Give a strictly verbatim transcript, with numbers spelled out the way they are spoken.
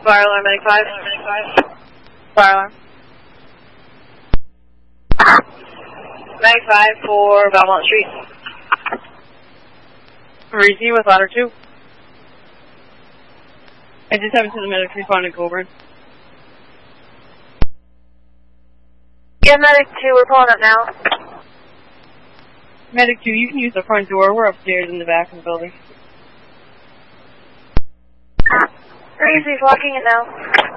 Fire alarm, medic five. Fire alarm. Medic five for Belmont Street. Parisi with ladder two. I just haven't seen the medic respond to Coburn. Yeah, medic two, we're pulling up now. Medic two, you can use the front door. We're upstairs in the back of the building. Parisi's locking it now.